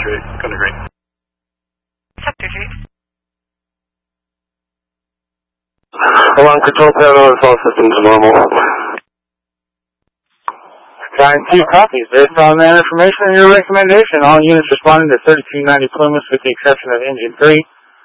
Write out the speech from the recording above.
Contact green. Sector 3. Alarm control panel, all systems normal. Giant 2 copies. Based on that information and your recommendation, all units responding to 3290 Plymouth with the exception of engine 3.